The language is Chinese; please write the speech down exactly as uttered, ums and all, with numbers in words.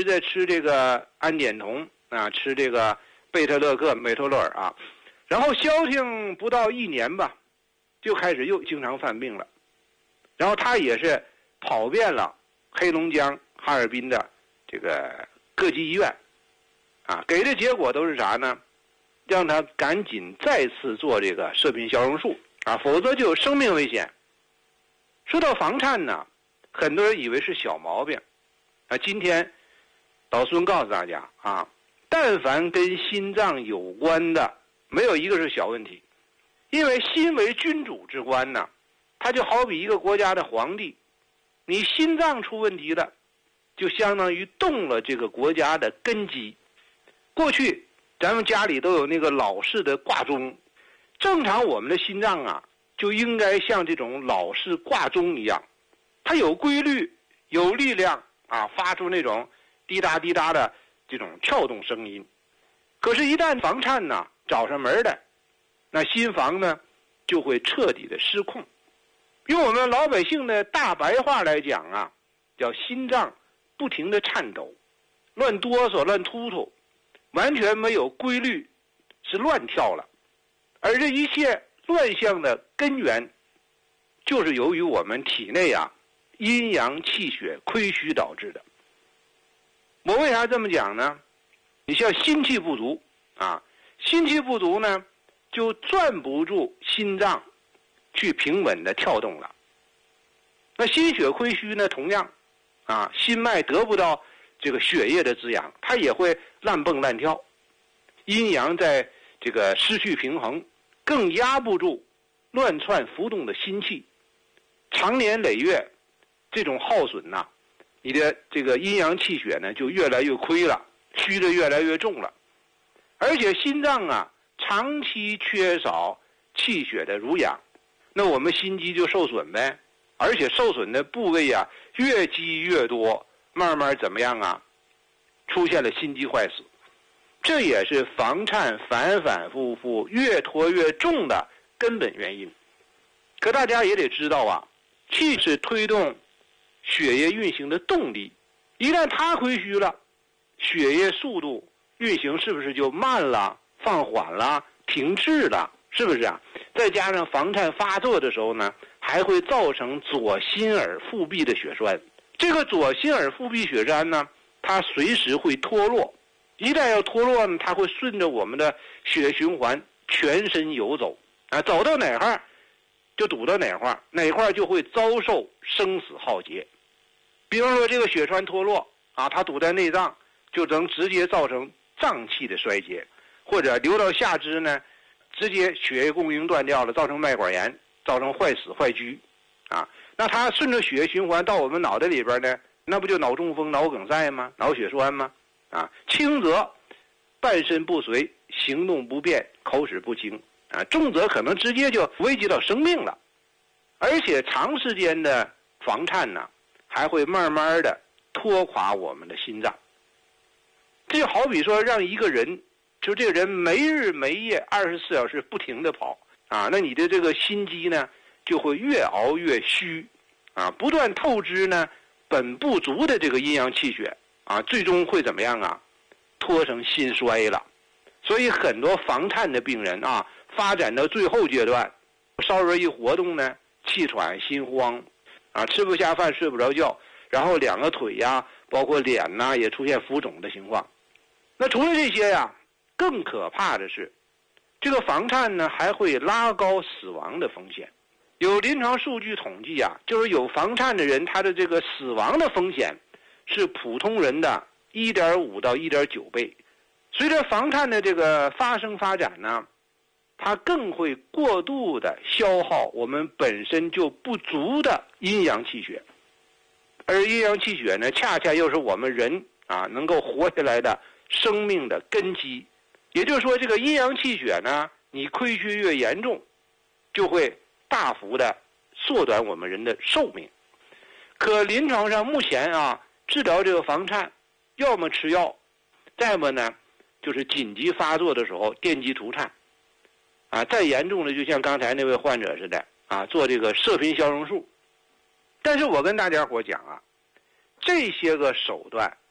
在吃这个胺碘酮啊，吃这个贝特勒克、美托洛尔啊，然后消停不到一年吧，就开始又经常犯病了。然后他也是跑遍了黑龙江、哈尔滨的这个各级医院，啊，给的结果都是啥呢？让他赶紧再次做这个射频消融术啊，否则就有生命危险。说到房颤呢，很多人以为是小毛病，啊，今天老孙告诉大家啊，但凡跟心脏有关的，没有一个是小问题，因为心为君主之官呢，它就好比一个国家的皇帝，你心脏出问题了，就相当于动了这个国家的根基。过去咱们家里都有那个老式的挂钟，正常我们的心脏啊，就应该像这种老式挂钟一样，它有规律、有力量啊，发出那种滴答滴答的这种跳动声音。可是，一旦房颤呢找上门来，那心房呢就会彻底的失控。用我们老百姓的大白话来讲啊，叫心脏不停的颤抖，乱哆嗦、乱突突，完全没有规律，是乱跳了。而这一切乱象的根源，就是由于我们体内啊阴阳气血亏虚导致的。我为啥这么讲呢？你像心气不足啊，心气不足呢，就攥不住心脏去平稳的跳动了。那心血亏虚呢，同样啊，心脉得不到这个血液的滋养，它也会乱蹦乱跳，阴阳在这个失去平衡，更压不住乱窜浮动的心气，长年累月这种耗损呐、啊，你的这个阴阳气血呢就越来越亏了，虚的越来越重了。而且心脏啊长期缺少气血的濡养，那我们心肌就受损呗，而且受损的部位啊越积越多，慢慢怎么样啊，出现了心肌坏死。这也是房颤反反复复越拖越重的根本原因。可大家也得知道啊，气是推动血液运行的动力，一旦它亏虚了，血液速度运行是不是就慢了、放缓了、停滞了？是不是啊？再加上房颤发作的时候呢，还会造成左心耳腹壁的血栓。这个左心耳腹壁血栓呢，它随时会脱落，一旦要脱落呢，它会顺着我们的血液循环全身游走啊，走到哪块就堵到哪块，哪块就会遭受生死浩劫。比方说这个血栓脱落啊，它堵在内脏，就能直接造成脏器的衰竭，或者流到下肢呢，直接血液供应断掉了，造成脉管炎，造成坏死坏疽啊。那它顺着血液循环到我们脑袋里边呢，那不就脑中风、脑梗塞吗？脑血栓吗？啊，轻则半身不遂、行动不便、口齿不清啊，重则可能直接就危及到生命了。而且长时间的房颤呢，还会慢慢的拖垮我们的心脏。这就好比说让一个人，就这个人没日没夜二十四小时不停的跑啊，那你的这个心肌呢就会越熬越虚啊，不断透支呢本不足的这个阴阳气血啊，最终会怎么样啊？拖成心衰了。所以很多房颤的病人啊，发展到最后阶段，稍微一活动呢，气喘、心慌啊，吃不下饭、睡不着觉，然后两个腿呀、啊，包括脸呐、啊，也出现浮肿的情况。那除了这些呀、啊，更可怕的是，这个房颤呢还会拉高死亡的风险。有临床数据统计啊，就是有房颤的人，他的这个死亡的风险是普通人的 一点五 到 一点九 倍。随着房颤的这个发生发展呢，它更会过度的消耗我们本身就不足的阴阳气血，而阴阳气血呢，恰恰又是我们人啊能够活下来的生命的根基。也就是说，这个阴阳气血呢，你亏虚越严重，就会大幅的缩短我们人的寿命。可临床上目前啊，治疗这个房颤，要么吃药，再么呢就是紧急发作的时候电击除颤啊，再严重的就像刚才那位患者似的啊，做这个射频消融术。但是我跟大家伙讲啊，这些个手段